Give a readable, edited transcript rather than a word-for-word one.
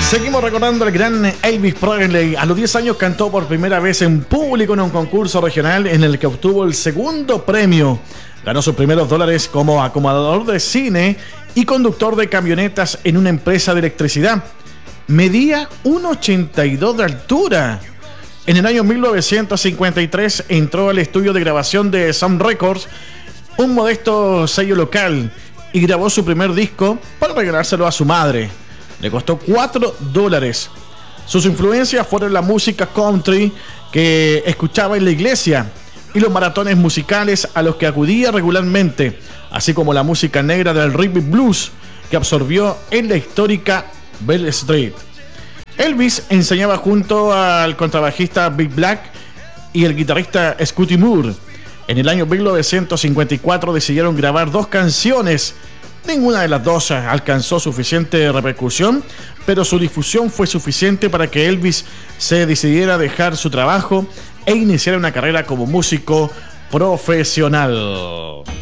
Seguimos recordando al gran Elvis Presley. A los 10 años cantó por primera vez en público en un concurso regional en el que obtuvo el segundo premio. Ganó sus primeros dólares como acomodador de cine y conductor de camionetas en una empresa de electricidad. Medía 1,82 de altura. En el año 1953 entró al estudio de grabación de Sun Records, un modesto sello local, y grabó su primer disco para regalárselo a su madre. Le costó $4. Sus influencias fueron la música country que escuchaba en la iglesia y los maratones musicales a los que acudía regularmente, así como la música negra del rhythm and blues que absorbió en la histórica Bell Street. Elvis enseñaba junto al contrabajista Big Black y el guitarrista Scotty Moore. En el año 1954 decidieron grabar 2 canciones. Ninguna de las 2 alcanzó suficiente repercusión, pero su difusión fue suficiente para que Elvis se decidiera a dejar su trabajo e iniciara una carrera como músico profesional.